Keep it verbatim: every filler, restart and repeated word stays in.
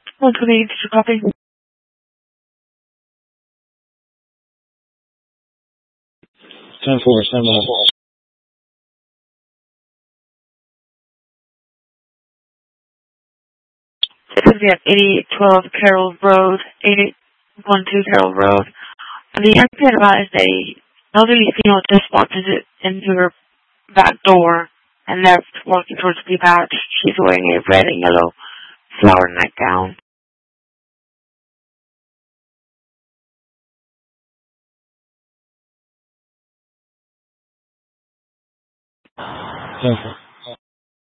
one twenty, did you copy? ten four, send that. It's going to be at eighty-eight twelve Carroll Road, eighty-eight twelve Carroll Road. And the young about is a elderly female just walked into her back door and left walking towards the patch. She's wearing a red and yellow flower nightgown. ten four.